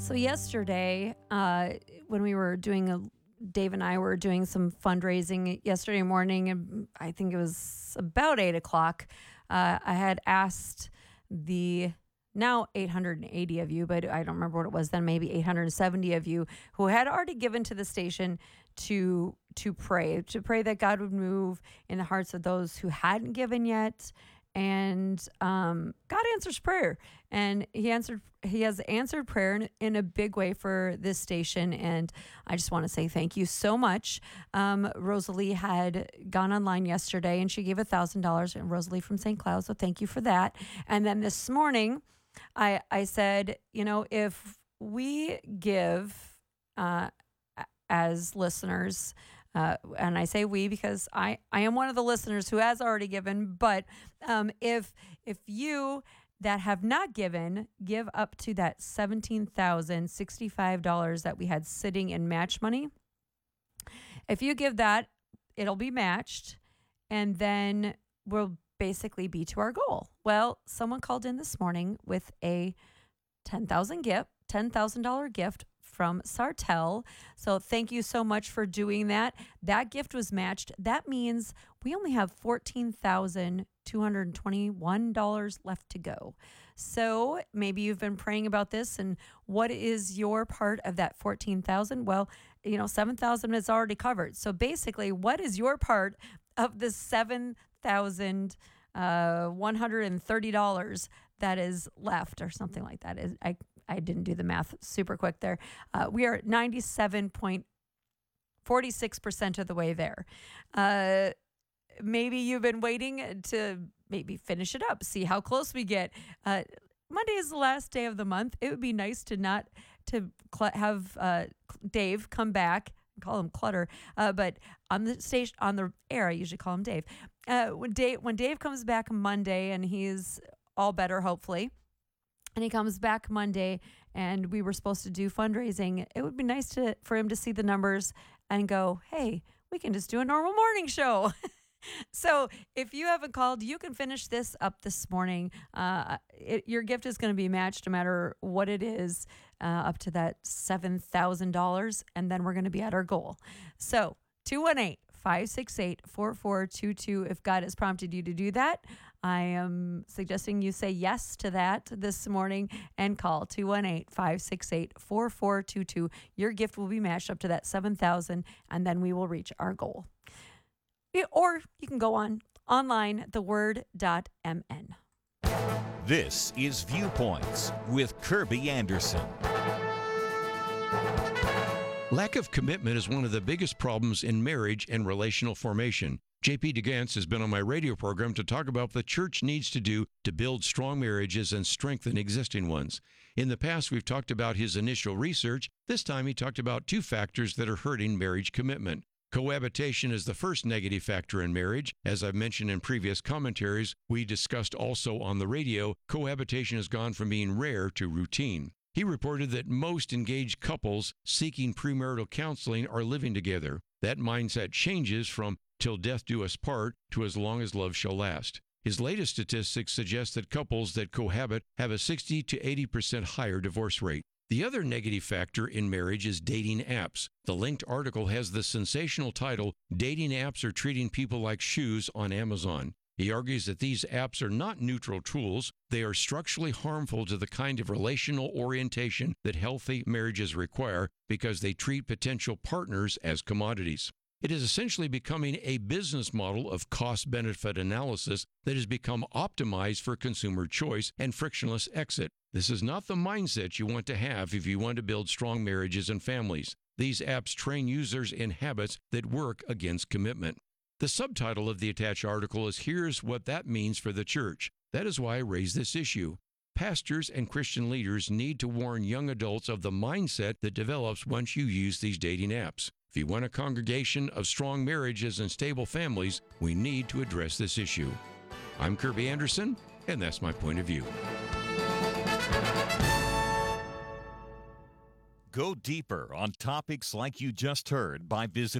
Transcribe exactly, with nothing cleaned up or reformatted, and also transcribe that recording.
So yesterday, uh, when we were doing a, Dave and I were doing some fundraising yesterday morning, and I think it was about eight o'clock. Uh, I had asked the now eight hundred eighty of you, but I don't remember what it was then, maybe eight hundred seventy of you who had already given to the station to to pray, to pray that God would move in the hearts of those who hadn't given yet. And um, God answers prayer, and he answered. He has answered prayer in, in a big way for this station, and I just want to say thank you so much. Um, Rosalie had gone online yesterday, and she gave a thousand dollars. And Rosalie from Saint Cloud, so thank you for that. And then this morning, I I said, you know, if we give uh, as listeners. Uh, and I say we because I, I am one of the listeners who has already given. But um, if if you that have not given, give up to that seventeen thousand sixty-five dollars that we had sitting in match money. If you give that, it'll be matched, and then we'll basically be to our goal. Well, someone called in this morning with a ten thousand gift, ten thousand dollars gift from Sartell. So thank you so much for doing that. That gift was matched. That means we only have fourteen thousand two hundred twenty-one dollars left to go. So maybe you've been praying about this, and what is your part of that fourteen thousand? Well, you know, seven thousand is already covered. So basically, what is your part of the seven thousand one hundred thirty dollars that is left, or something like that? Is I I didn't do the math super quick there. Uh, we are ninety-seven point four six percent of the way there. Uh, maybe you've been waiting to maybe finish it up, see how close we get. Uh, Monday is the last day of the month. It would be nice to not to cl- have uh, Dave come back. I call him Clutter, uh, but on the station, on the air, I usually call him Dave. Uh, when Dave when Dave comes back Monday and he's all better, hopefully. And he comes back Monday, and we were supposed to do fundraising. It would be nice to for him to see the numbers and go, hey, we can just do a normal morning show. So if you haven't called, you can finish this up this morning. Uh, it, your gift is going to be matched no matter what it is, uh, up to that seven thousand dollars, and then we're going to be at our goal. So two one eight, five six eight, four four two two, if God has prompted you to do that. I am suggesting you say yes to that this morning and call two one eight, five six eight, four four two two. Your gift will be matched up to that seven thousand dollars, and then we will reach our goal. Or you can go on online, the word dot m n. This is Viewpoints with Kirby Anderson. Lack of commitment is one of the biggest problems in marriage and relational formation. J P DeGance has been on my radio program to talk about what the church needs to do to build strong marriages and strengthen existing ones. In the past, we've talked about his initial research. This time, he talked about two factors that are hurting marriage commitment. Cohabitation is the first negative factor in marriage. As I've mentioned in previous commentaries, we discussed also on the radio, cohabitation has gone from being rare to routine. He reported that most engaged couples seeking premarital counseling are living together. That mindset changes from till death do us part to as long as love shall last. His latest statistics suggest that couples that cohabit have a sixty to eighty percent higher divorce rate. The other negative factor in marriage is dating apps. The linked article has the sensational title, Dating Apps Are Treating People Like Shoes on Amazon. He argues that these apps are not neutral tools. They are structurally harmful to the kind of relational orientation that healthy marriages require because they treat potential partners as commodities. It is essentially becoming a business model of cost-benefit analysis that has become optimized for consumer choice and frictionless exit. This is not the mindset you want to have if you want to build strong marriages and families. These apps train users in habits that work against commitment. The subtitle of the attached article is Here's What That Means for the Church. That is why I raised this issue. Pastors and Christian leaders need to warn young adults of the mindset that develops once you use these dating apps. If you want a congregation of strong marriages and stable families, we need to address this issue. I'm Kirby Anderson, and that's my point of view. Go deeper on topics like you just heard by visiting